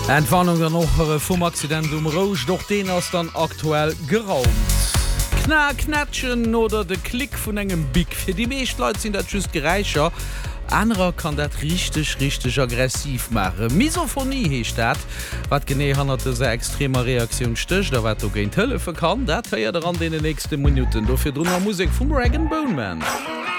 Entwarnung der noch vum Accident Rouge, doch den ass dann aktuell geraumt. Knatschen oder de Klick vun engem Big. Für die Meeschleut sind dat just gereicher. Anderer kann dat richtig aggressiv machen. Misophonie hecht dat, wat gene hannerte se extremer Reaktion stöcht, da wat gen Tëlle kann, dat feiert an den nächste Minuten. Dofir drunner Musik vum Rag & Bone Man.